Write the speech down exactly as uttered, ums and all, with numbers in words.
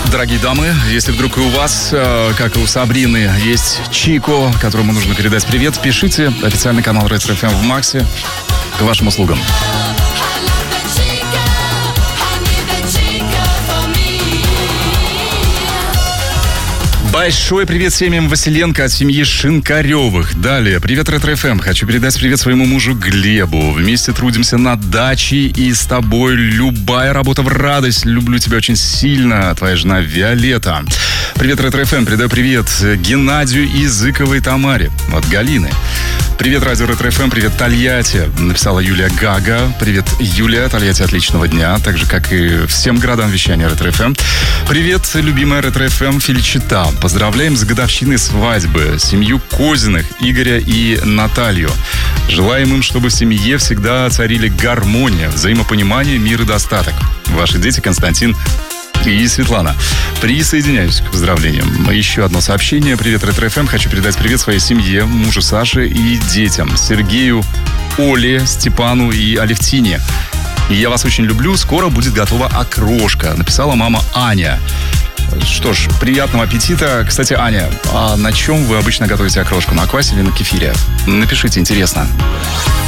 Дорогие дамы, если вдруг и у вас, как и у Сабрины, есть Чико, которому нужно передать привет, пишите. Официальный канал Ретро эф эм в Максе к вашим услугам. Большой привет семьям Василенко от семьи Шинкаревых. Далее, привет Ретро эф эм. Хочу передать привет своему мужу Глебу. Вместе трудимся на даче, и с тобой любая работа в радость. Люблю тебя очень сильно. Твоя жена Виолетта. Привет Ретро эф эм. Передаю привет Геннадию и Зыковой Тамаре от Галины. Привет, радио Ретро эф эм, привет, Тольятти, написала Юлия Гага. Привет, Юлия, Тольятти, отличного дня, так же, как и всем городам вещания Ретро эф эм. Привет, любимая Ретро эф эм, Феличита. Поздравляем с годовщиной свадьбы семью Козиных, Игоря и Наталью. Желаем им, чтобы в семье всегда царили гармония, взаимопонимание, мир и достаток. Ваши дети Константин и Светлана. Присоединяюсь к поздравлениям. Еще одно сообщение. Привет, Ретро эф эм. Хочу передать привет своей семье, мужу Саше и детям. Сергею, Оле, Степану и Алевтине. И я вас очень люблю. Скоро будет готова окрошка. Написала мама Аня. Что ж, приятного аппетита. Кстати, Аня, а на чем вы обычно готовите окрошку? На квасе или на кефире? Напишите, интересно.